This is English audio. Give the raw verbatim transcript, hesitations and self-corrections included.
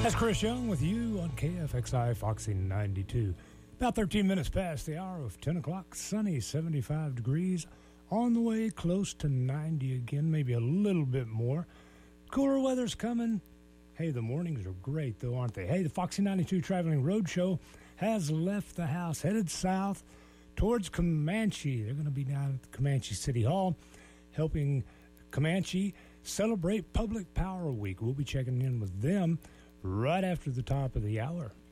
That's Chris Young with you on K F X I Foxy ninety-two. About thirteen minutes past the hour of ten o'clock. Sunny, seventy-five degrees. On the way close to ninety again, maybe a little bit more. Cooler weather's coming. Hey, the mornings are great, though, aren't they? Hey, the Foxy ninety-two Traveling Roadshow has left the house, headed south towards Comanche. They're going to be down at the Comanche City Hall helping Comanche celebrate Public Power Week. We'll be checking in with them right after the top of the hour.